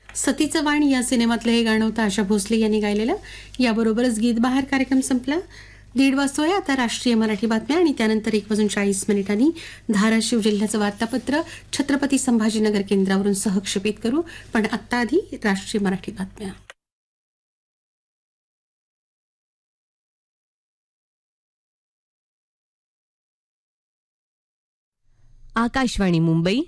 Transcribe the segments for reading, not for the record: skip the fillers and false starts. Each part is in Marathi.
सतीचं वाण या सिनेमातलं हे गाणं होतं आशा भोसले यांनी गायलेलं. याबरोबरच गीत बहार कार्यक्रम संपला. 1:30 वाजता आता राष्ट्रीय मराठी बातम्या आणि त्यानंतर 1:40 धाराशिव जिल्ह्याचं वार्तापत्र छत्रपती संभाजीनगर केंद्रावरून सहक्षेपित करू. पण आत्ता आधी राष्ट्रीय मराठी बातम्या. आकाशवाणी मुंबई.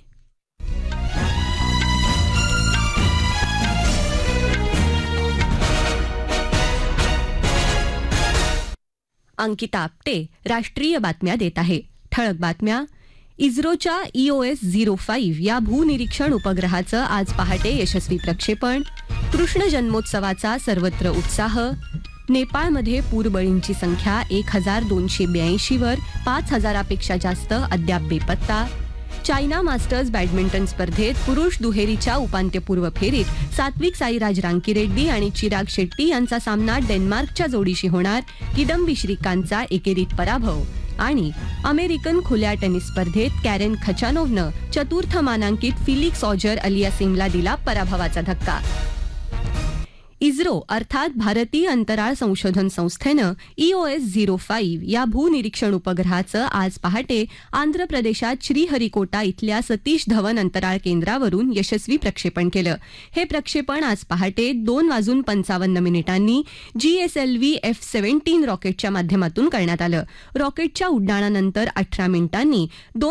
अंकिता आपटे राष्ट्रीय बातम्या देत आहे. ठळक बातम्या. इस्रोच्या EOS-05 या भूनिरीक्षण उपग्रहाचं आज पहाटे यशस्वी प्रक्षेपण. कृष्ण जन्मोत्सवाचा सर्वत्र उत्साह. नेपाळमध्ये पूरबळींची संख्या 1282 वर, 5000पेक्षा जास्त अद्याप बेपत्ता. चायना मास्टर्स बॅडमिंटन स्पर्धेत पुरुष दुहेरीच्या उपांत्यपूर्व फेरीत सात्विक साईराज रांकीरेड्डी आणि चिराग शेट्टी यांचा सामना डेन्मार्कच्या जोडीशी होणार. किदंबी श्रीकांतचा एकेरीत पराभव. आणि अमेरिकन खुल्या टेनिस स्पर्धेत कॅरेन खचानोव्हनं चतुर्थ मानांकित फिलिक्स ऑजर अलियासिमला दिला पराभवाचा धक्का. इस्रो अर्थात भारतीय अंतराळ संशोधन संस्थेनं EOS-05 या भूनिरीक्षण उपग्रहाचं आज पहाटे आंध्र प्रदेशात श्रीहरिकोटा इथल्या सतीश धवन अंतराळ केंद्रावरून यशस्वी प्रक्षेपण केलं. हे प्रक्षेपण आज पहाटे 2:55 GSLV F-17 रॉकेटच्या माध्यमातून करण्यात आलं. रॉकेटच्या उड्डाणानंतर 18 मिनिटांनी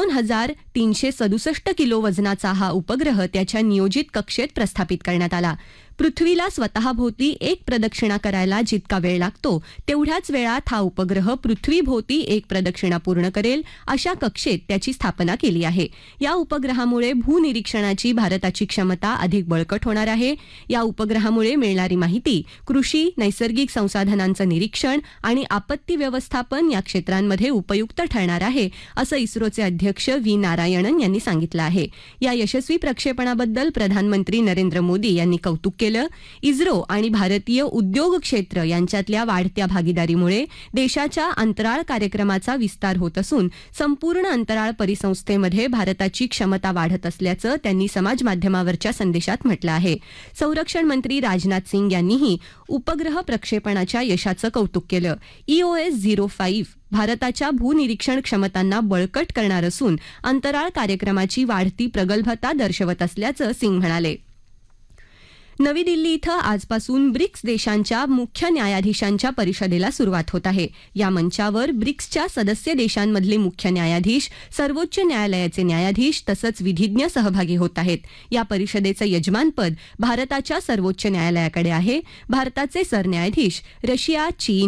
2367 किलो वजनाचा हा उपग्रह त्याच्या नियोजित कक्षेत प्रस्थापित करण्यात आला. पृथ्वीला स्वतःभोवती एक प्रदक्षिणा करायला जितका वेळ लागतो तेवढ्याच वेळात हा उपग्रह पृथ्वीभोवती एक प्रदक्षिणा पूर्ण करेल अशा कक्षेत त्याची स्थापना केली आहे. या उपग्रहामुळे भूनिरीक्षणाची भारताची क्षमता अधिक बळकट होणार आहे. या उपग्रहामुळे मिळणारी माहिती कृषी, नैसर्गिक संसाधनांचं निरीक्षण आणि आपत्ती व्यवस्थापन या क्षेत्रांमध्ये उपयुक्त ठरणार आहे असं इस्रोचे अध्यक्ष व्ही नारायणन यांनी सांगितलं आहे. या यशस्वी प्रक्षेपणाबद्दल प्रधानमंत्री नरेंद्र मोदी यांनी कौतुक केलं. इस्रो आणि भारतीय उद्योग क्षेत्र यांच्यातल्या वाढत्या भागीदारीमुळे देशाच्या अंतराळ कार्यक्रमाचा विस्तार होत असून संपूर्ण अंतराळ परिसंस्थेमध्ये भारताची क्षमता वाढत असल्याचं त्यांनी समाज माध्यमावरच्या संदेशात म्हटलं आहे. संरक्षण मंत्री राजनाथ सिंग यांनीही उपग्रह प्रक्षेपणाच्या यशाचं कौतुक केलं. EOS-05 भारताच्या भूनिरीक्षण क्षमतांना बळकट करणार असून अंतराळ कार्यक्रमाची वाढती प्रगल्भता दर्शवत असल्याचं सिंग म्हणाले. नवी दिल्ली इथं आजपासून ब्रिक्स देशांच्या मुख्य न्यायाधीशांच्या परिषदेला सुरुवात होत आहे. या मंचावर ब्रिक्सच्या सदस्य देशांमधले मुख्य न्यायाधीश, सर्वोच्च न्यायालयाचे न्यायाधीश तसंच विधिज्ञ सहभागी होत आहेत. या परिषदेचं यजमानपद भारताच्या सर्वोच्च न्यायालयाकडे आहे. भारताचे सरन्यायाधीश रशिया, चीन,